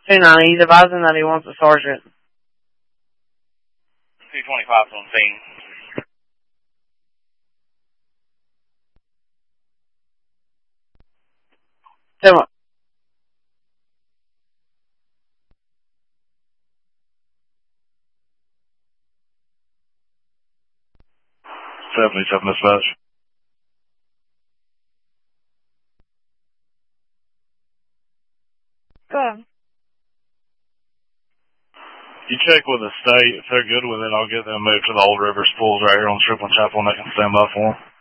290. He's advising that he wants a sergeant. 225 on scene. Tell him. 77 dispatch. Go ahead. You check with the state. If they're good with it, I'll get them moved to the Old River Schools right here on Stripling Chapel, and they can stand by for them.